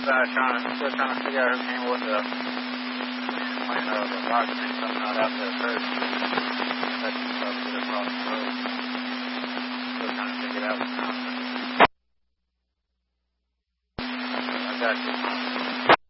Still trying to figure out who came with the plane of the rocket thing coming out after the first. That you probably get across the road. Still trying to figure it out. I got you.